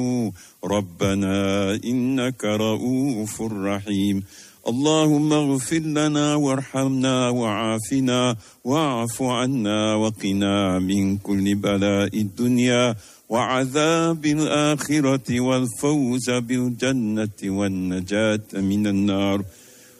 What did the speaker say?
ربنا إنك رؤوف رحيم. اللهم اغفر لنا وارحمنا وعافنا واعف عنا وقنا من كل بلاء الدنيا وعذاب الآخرة والفوز بالجنة والنجاة من النار